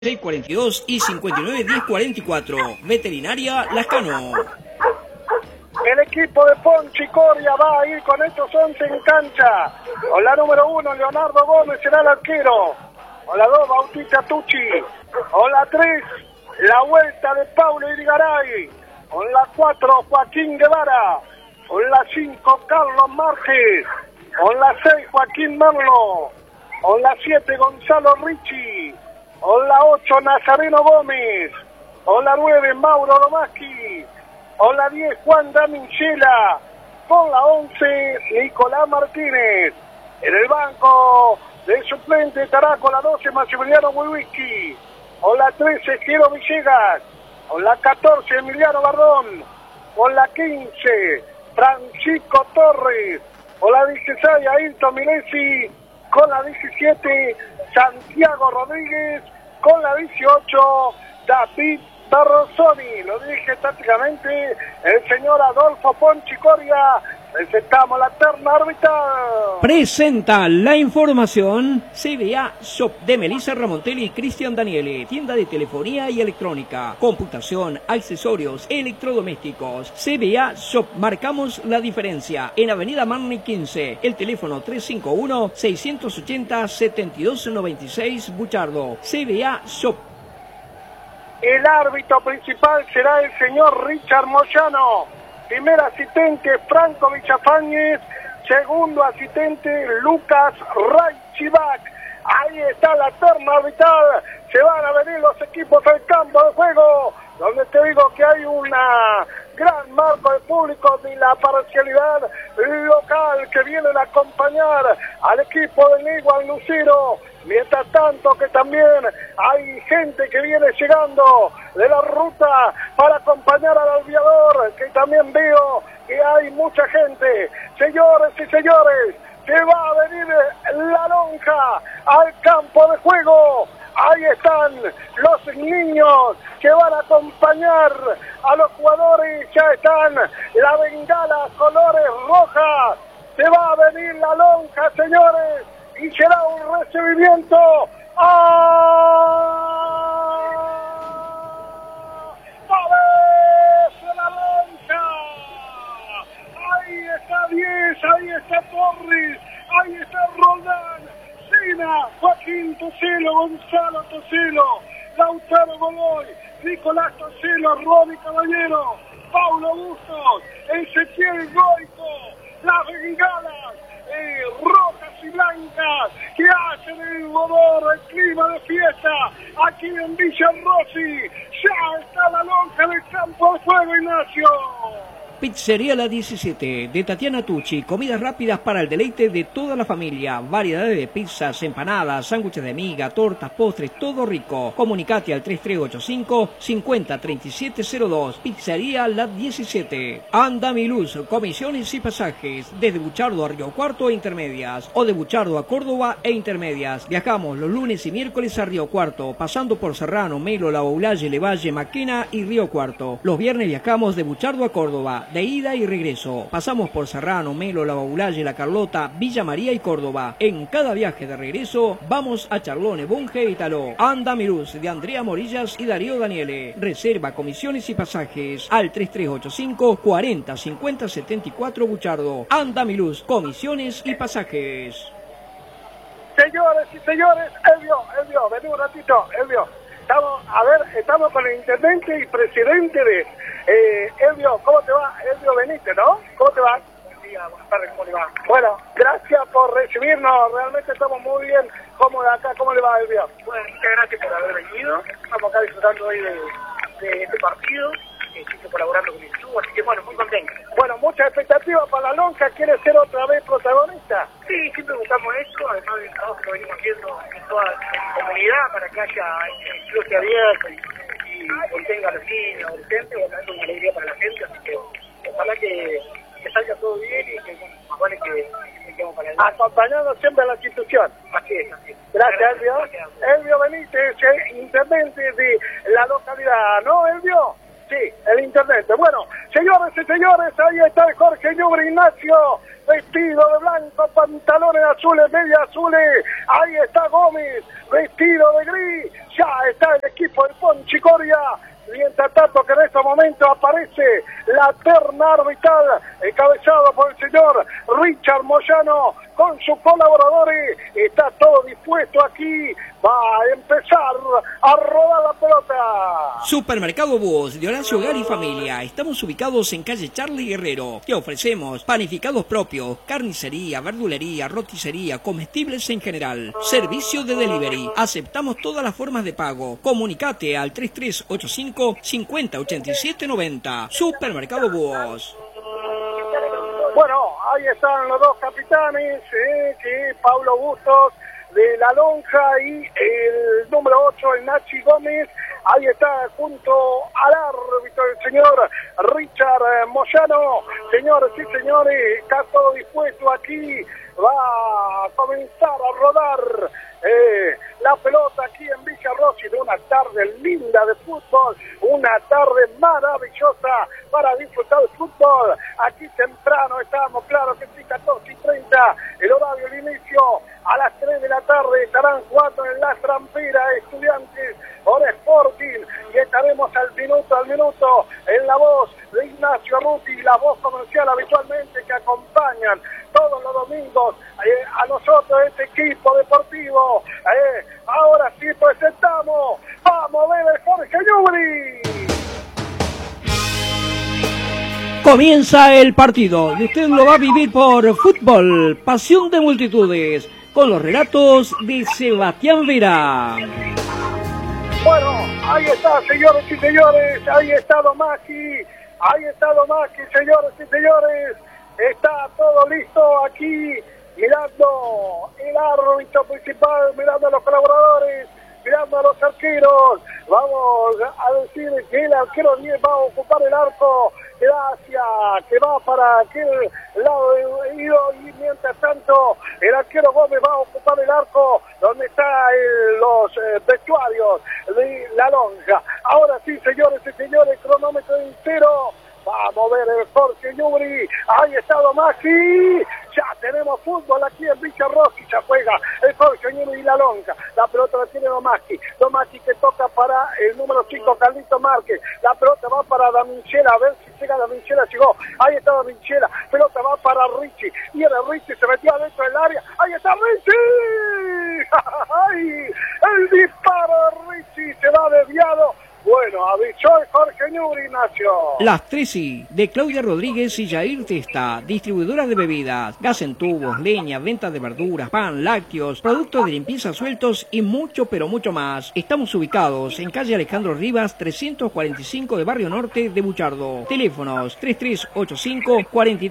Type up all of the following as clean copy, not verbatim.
642 y 59 1044. Veterinaria Lascano. El equipo de Ponchi Coria va a ir con estos 11 en cancha. Con la número 1, Leonardo Gómez será el arquero. Con la 2, Bautista Tucci. Con la 3, la vuelta de Paulo Irigaray. Con la 4, Joaquín Guevara. Con la 5, Carlos Marges. Con la 6, Joaquín Merlo. Con la 7, Gonzalo Ricci. Con la 8, Nazareno Gómez. Con la 9, Mauro Domaschi. Con la 10, Juan Daminchela. Con la 11, Nicolás Martínez. En el banco del suplente estará con la 12, Maximiliano Wiwicki. Con la 13, Jero Villegas. Con la 14, Emiliano Bardón. Con la 15, Francisco Torres. Con la 16, Ailton Milesi. Con la 17, Santiago Rodríguez. Con la 18, David Barrosoni. Lo dije tácticamente el señor Adolfo Ponchi Coria. Presentamos la terna arbitral. Presenta la información CBA Shop de Melissa Ramontelli y Cristian Daniele. Tienda de telefonía y electrónica, computación, accesorios, electrodomésticos. CBA Shop, marcamos la diferencia. En Avenida Marney 15, el teléfono 351-680-7296, Buchardo. CBA Shop. El árbitro principal será el señor Richard Moyano. Primer asistente, Franco Villafañez. Segundo asistente, Lucas Raichivac. Ahí está la terna arbitral. Se van a venir los equipos al campo de juego, donde te digo que hay una gran marco de público de la parcialidad local que vienen a acompañar al equipo de Nigual Lucero. Mientras tanto que también hay gente que viene llegando de la ruta para acompañar al aviador, que también veo que hay mucha gente. Señores y señores, se va a venir la lonja al campo de juego. Ahí están los niños que van a acompañar a los jugadores. Ya están las bengalas colores rojas. Se va a venir la lonja, señores, y será un recibimiento ¡aparece la lonja! Ahí está 10, ahí está Torres, ahí está Roldán, Sina, Joaquín Tocelo, Gonzalo Tocelo, Lautaro Godoy, Nicolás Tocelo, Romy Caballero, Paulo Bustos, Ezequiel Goico, las bengalas rojas y blancas que hacen el honor, el clima de fiesta aquí en Villa Rossi. Ya está la lonja del campo de juego, Ignacio. Pizzería La 17, de Tatiana Tucci, comidas rápidas para el deleite de toda la familia, variedades de pizzas, empanadas, sándwiches de miga, tortas, postres, todo rico. Comunicate al 3385-503702, Pizzería La 17. Andamiluz, comisiones y pasajes, desde Buchardo a Río Cuarto e Intermedias, o de Buchardo a Córdoba e Intermedias. Viajamos los lunes y miércoles a Río Cuarto, pasando por Serrano, Melo, La Boulaye, Levalle, Maquena y Río Cuarto. Los viernes viajamos de Buchardo a Córdoba, de ida y regreso. Pasamos por Serrano, Melo, La Boulaye, La Carlota, Villa María y Córdoba. En cada viaje de regreso vamos a Charlone, Bunge y Taló. Andamiluz, de Andrea Morillas y Darío Daniele. Reserva, comisiones y pasajes al 3385 40 50 74 Buchardo. Andamiluz, comisiones y pasajes. Señores y señores, Elvio, vení un ratito, Elvio. Estamos con el intendente y presidente de Elvio. ¿Cómo te va? Elvio Benítez, ¿no? ¿Cómo te va? Buen día, buenas tardes, ¿cómo le va? Bueno, gracias por recibirnos, realmente estamos muy bien. ¿Cómo de acá? ¿Cómo le va, Elvio? Bueno, muchas gracias por haber venido. Estamos acá disfrutando hoy de este partido. Estoy colaborando con el club, así que bueno, muy contento. Bueno, mucha expectativa para la lonja. ¿Quiere ser otra vez protagonista? Sí, siempre buscamos eso, además del trabajo que venimos haciendo en toda la comunidad para que haya el club esté abierto y contenga a los niños, adolescentes. Bueno, es una alegría para la gente, así que ojalá que salga todo bien y que bueno, más vale que quedemos para adelante. Acompañando siempre a la institución. Así es, así es. Gracias, Elvio. Elvio Benítez, intendente de la localidad, ¿no, Elvio? Sí, el intendente. Bueno, señores y señores, ahí está el Jorge Ñuble Ignacio, vestido de blanco, pantalones azules, medias azules. Ahí está Gómez, vestido de gris. Ya está el equipo del Ponchi Coria. Mientras tanto que en este momento aparece la terna arbitral, encabezado por el señor Richard Moyano con sus colaboradores. Está todo dispuesto aquí. Va a empezar a rodar la pelota. Supermercado Búhos de Horacio Gari Familia. Estamos ubicados en calle Charlie Guerrero. Te ofrecemos panificados propios, carnicería, verdulería, roticería, comestibles en general. Servicio de delivery. Aceptamos todas las formas de pago. Comunicate al 3385 508790. Supermercado Búhos. Bueno, ahí están los dos capitanes, que Pablo Bustos de La Lonja y el número 8, el Nachi Gómez. Ahí está junto al árbitro el señor Richard Moyano. Señores y señores, está todo dispuesto aquí. Va a comenzar a rodar la pelota aquí en Villa Rossi, de una tarde linda de fútbol, una tarde maravillosa para disfrutar del fútbol. Aquí temprano estamos, claro que sí, 14:30, el horario de inicio. A las 3 de la tarde estarán jugando en la Trampera Estudiantes por Sporting, y estaremos al minuto en la voz de Ignacio Ruti, la voz comercial habitualmente que acompañan todos los domingos a nosotros, este equipo deportivo. Ahora sí presentamos, vamos a ver el Jorge Ñuble. Comienza el partido y usted lo va a vivir por Fútbol, pasión de multitudes, con los relatos de Sebastián Vera. Bueno, ahí está, señores y señores, ahí está Domaki, señores y señores, está todo listo aquí, mirando el árbitro principal, mirando a los colaboradores, mirando a los arqueros. Vamos a decir que el arquero 10 va a ocupar el arco que va para aquel lado de Ido, y mientras tanto el arquero Gómez va a ocupar el arco donde está los vestuarios de La Lonja. Ahora sí, señores y señores, cronómetro entero. Vamos a ver el Jorge Ñuble. Ahí está Domaki. Ya tenemos fútbol aquí en Villa Rossi. Ya juega el Jorge Ñuble y La Lonja. La pelota la tiene Domaki. Domaki que toca para el número 5, Carlito Márquez. La pelota va para Daminchela. A ver si llega Daminchela. Llegó. Ahí está Daminchela. Pelota va para Richie. Viene Richie. Se metió adentro del área. Ahí está Richie. ¡Ay! El disparo de Richie se va desviado. Bueno, avisó el Jorge Ñuble, Ignacio. Las 3i de Claudia Rodríguez y Jair Testa, distribuidoras de bebidas, gas en tubos, leña, venta de verduras, pan, lácteos, productos de limpieza sueltos y mucho, pero mucho más. Estamos ubicados en calle Alejandro Rivas, 345 de Barrio Norte de Buchardo. Teléfonos 3385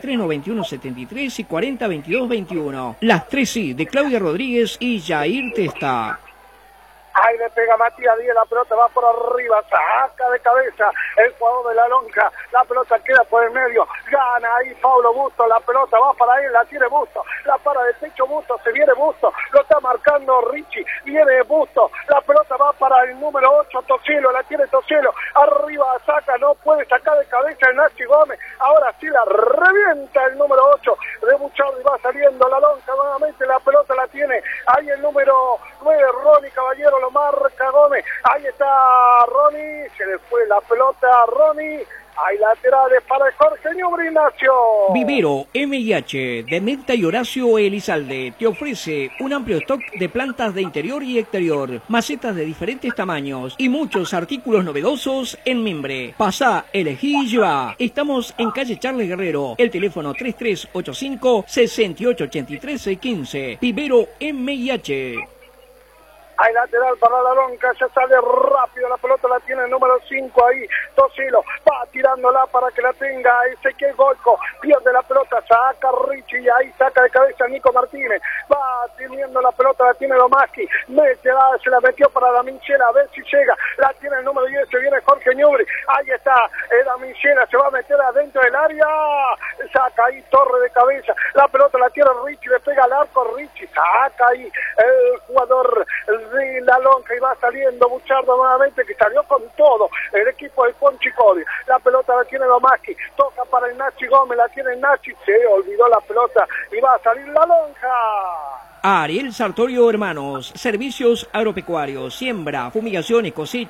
439173 y 402221. Las 3i de Claudia Rodríguez y Jair Testa. Ahí le pega Matías Díaz, la pelota va por arriba, saca de cabeza el jugador de La Lonja, la pelota queda por el medio, gana ahí Pablo Bustos, la pelota va para él, la tiene Bustos, la para de pecho Bustos, se viene Bustos, lo está marcando Richie, viene Bustos, la pelota va para el número 8, Tocielo, la tiene Tocielo, arriba saca, no puede sacar de cabeza el Nachi Gómez, ahora sí la revienta el número 8 de Buchardo y va saliendo La Lonja nuevamente, la pelota la tiene ahí el número 9, Ronnie Caballero, lo marca Gómez, ahí está Ronnie, se le fue la pelota a Ronnie, hay laterales para el Jorge Ñuble, Ignacio. Vivero M&H de Menta y Horacio Elizalde te ofrece un amplio stock de plantas de interior y exterior, macetas de diferentes tamaños y muchos artículos novedosos en mimbre. Pasá, elegí y lleva. Estamos en calle Charles Guerrero, el teléfono 3385 6883 15. Vivero M&H. Hay lateral para La Lonja, ya sale rápido, la pelota la tiene el número 5 ahí, Tocilo, va tirándola para que la tenga Ezequiel Golco, pierde la pelota, saca toca Richie y ahí saca de cabeza Nico Martínez, va teniendo la pelota, la tiene Domaski, se la metió para Damichela, a ver si llega, la tiene el número 10, se viene Jorge Ñubri, ahí está, Damichela se va a meter adentro del área, saca ahí Torre de cabeza, la pelota la tiene Richie, le pega al arco Richie, saca ahí el jugador de la lonja y va saliendo Buchardo nuevamente, que salió con todo el equipo del Ponchi Coria, la pelota la tiene Domaski, toca para el Nachi Gómez, la tiene el Nachi, se olvidó la pelota y va a salir la lonja. Ariel Sartorio Hermanos, servicios agropecuarios, siembra, fumigación y cosecha.